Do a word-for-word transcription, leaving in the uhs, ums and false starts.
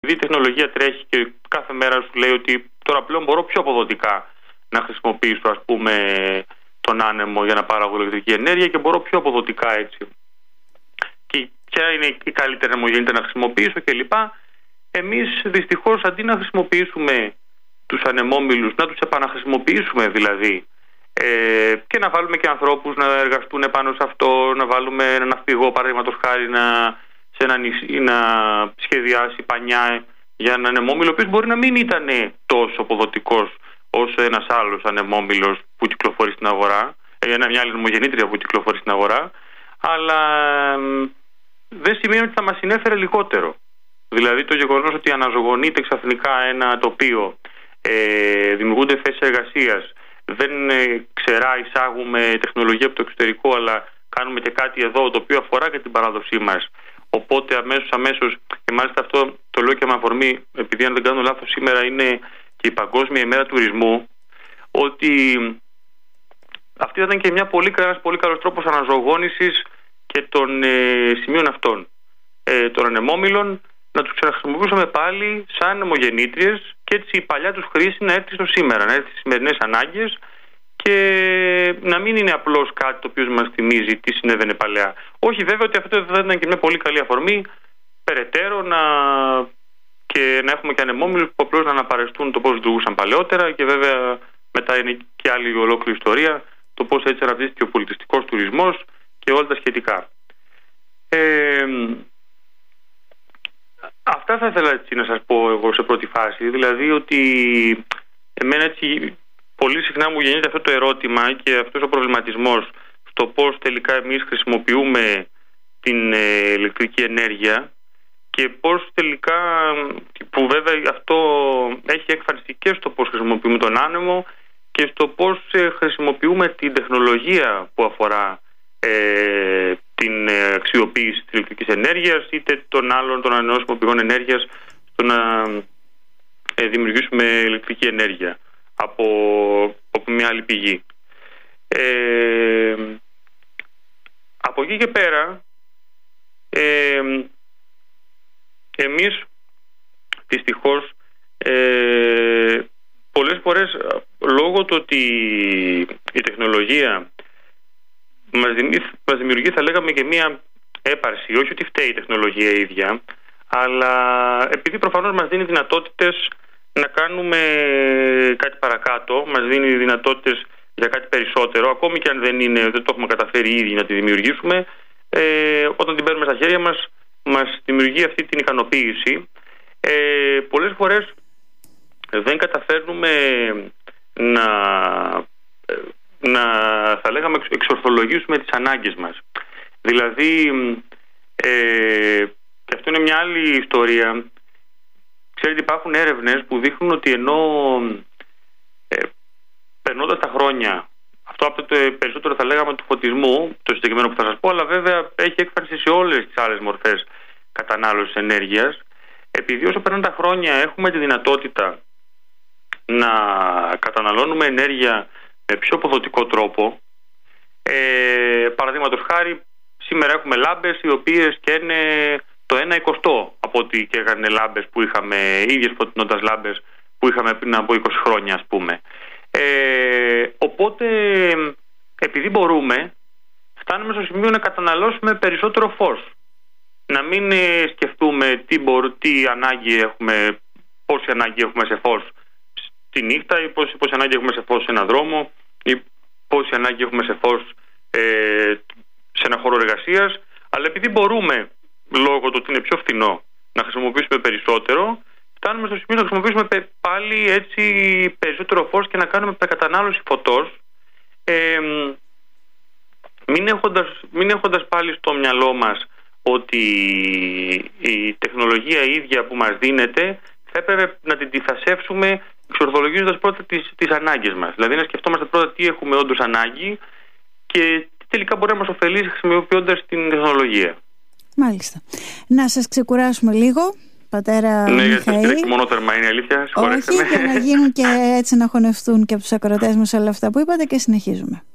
η τεχνολογία τρέχει και κάθε μέρα σου λέει ότι τώρα πλέον μπορώ πιο αποδοτικά να χρησιμοποιήσω, ας πούμε, τον άνεμο για να παράγω ηλεκτρική ενέργεια και μπορώ πιο αποδοτικά έτσι. Και ποια είναι η καλύτερη μου γίνεται να χρησιμοποιήσω κλπ. Εμείς δυστυχώς αντί να χρησιμοποιήσουμε τους ανεμόμυλους, να τους επαναχρησιμοποιήσουμε δηλαδή, ε, και να βάλουμε και ανθρώπους να εργαστούν πάνω σε αυτό, να βάλουμε ένα ναυπηγό παραδείγματος χάρη να, σε ένα νησί, να σχεδιάσει πανιά για έναν ανεμόμυλο, ο οποίος μπορεί να μην ήταν τόσο αποδοτικός όσο ένας άλλος ανεμόμυλος που κυκλοφορεί στην αγορά, ε, μια άλλη νομογεννήτρια που κυκλοφορεί στην αγορά, αλλά ε, δεν σημαίνει ότι θα μας συνέφερε λιγότερο. Δηλαδή το γεγονός ότι αναζωογονείται ξαφνικά ένα τοπίο, ε, δημιουργούνται θέσεις εργασίας, δεν ε, ξερά εισάγουμε τεχνολογία από το εξωτερικό, αλλά κάνουμε και κάτι εδώ το οποίο αφορά και την παράδοσή μας. Οπότε αμέσως, αμέσως, και μάλιστα αυτό το λέω και με αφορμή, επειδή αν δεν κάνω λάθος σήμερα είναι και η Παγκόσμια ημέρα τουρισμού, ότι αυτή ήταν και μια πολύ, ένας πολύ καλός τρόπος αναζωογόνησης και των ε, σημείων αυτών, ε, των ανεμόμυλων, να τους ξαναχρησιμοποιούσαμε πάλι σαν νομογεννήτριες και έτσι η παλιά τους χρήση να έρθει στο σήμερα, να έρθει στις σημερινές ανάγκες και να μην είναι απλώς κάτι το οποίο μας θυμίζει τι συνέβαινε παλιά. Όχι βέβαια ότι αυτό θα ήταν και μια πολύ καλή αφορμή περαιτέρω να, και να έχουμε και ανεμόμυλους που απλώς να αναπαρεστούν το πώς λειτουργούσαν παλαιότερα και βέβαια μετά είναι και άλλη ολόκληρη ιστορία το πώς έτσι αναπτύσσεται ο πολιτιστικός τουρισμός και όλα τα σχετικά. Ε, Αυτά θα ήθελα έτσι να σας πω εγώ σε πρώτη φάση. Δηλαδή ότι εμένα έτσι πολύ συχνά μου γεννείται αυτό το ερώτημα και αυτός ο προβληματισμός στο πώς τελικά εμείς χρησιμοποιούμε την ε, ηλεκτρική ενέργεια και πώς τελικά, που βέβαια αυτό έχει έκφανση και στο πώς χρησιμοποιούμε τον άνεμο και στο πώς ε, χρησιμοποιούμε την τεχνολογία που αφορά ε, την αξιοποίηση της ηλεκτρικής ενέργειας είτε των άλλων των ανανεώσιμων πηγών ενέργειας στο να ε, δημιουργήσουμε ηλεκτρική ενέργεια από, από μια άλλη πηγή. Ε, από εκεί και πέρα ε, εμείς δυστυχώς ε, πολλές φορές λόγω του ότι η τεχνολογία Μας δημιουργεί, μας δημιουργεί θα λέγαμε και μία έπαρση, όχι ότι φταίει η τεχνολογία η ίδια, αλλά επειδή προφανώς μας δίνει δυνατότητες να κάνουμε κάτι παρακάτω, μας δίνει δυνατότητες για κάτι περισσότερο, ακόμη και αν δεν, είναι, δεν το έχουμε καταφέρει ήδη να τη δημιουργήσουμε, ε, όταν την παίρνουμε στα χέρια μας, μας δημιουργεί αυτή την ικανοποίηση. Ε, πολλές φορές δεν καταφέρνουμε να... να θα λέγαμε εξορθολογήσουμε τις ανάγκες μας. Δηλαδή ε, και αυτό είναι μια άλλη ιστορία. Ξέρετε, υπάρχουν έρευνες που δείχνουν ότι ενώ ε, περνώντας τα χρόνια, αυτό από το περισσότερο θα λέγαμε του φωτισμού, το συγκεκριμένο που θα σας πω, αλλά βέβαια έχει έκφραση σε όλες τις άλλες μορφές κατανάλωσης ενέργειας, επειδή όσο περνάνε τα χρόνια έχουμε τη δυνατότητα να καταναλώνουμε ενέργεια με πιο αποδοτικό τρόπο. Ε, παραδείγματος χάρη, σήμερα έχουμε λάμπες οι οποίες καίνε το ένα εικοστό από ό,τι καίγανε λάμπες που είχαμε, ίδιες φωτεινώντας λάμπες που είχαμε πριν από είκοσι χρόνια, ας πούμε. Ε, οπότε, επειδή μπορούμε, φτάνουμε στο σημείο να καταναλώσουμε περισσότερο φως. Να μην ε, σκεφτούμε τι, μπορώ, τι ανάγκη έχουμε, πόση ανάγκη έχουμε σε φως τη νύχτα ή πόση, πόση ανάγκη έχουμε σε φως σε έναν δρόμο ή πόση ανάγκη έχουμε σε φως ε, σε ένα χώρο εργασίας, αλλά επειδή μπορούμε λόγω του ότι είναι πιο φθηνό να χρησιμοποιήσουμε περισσότερο, φτάνουμε στο σημείο να χρησιμοποιήσουμε πάλι έτσι περισσότερο φως και να κάνουμε κατανάλωση φωτός, ε, μην έχοντας, μην έχοντας πάλι στο μυαλό μας ότι η τεχνολογία ίδια που μας δίνεται θα έπρεπε να την τυθασεύσουμε εξορθολογίζοντας πρώτα τις, τις ανάγκες μας. Δηλαδή να σκεφτόμαστε πρώτα τι έχουμε όντως ανάγκη και τι τελικά μπορεί να μας ωφελήσει χρησιμοποιώντας την τεχνολογία. Μάλιστα. Να σας ξεκουράσουμε λίγο, πατέρα ναι, Μιχαήλ. Ναι, γιατί μονότερμα είναι αλήθεια. Όχι, για να γίνουν και έτσι να χωνευτούν και από τους ακροατές μας όλα αυτά που είπατε και συνεχίζουμε.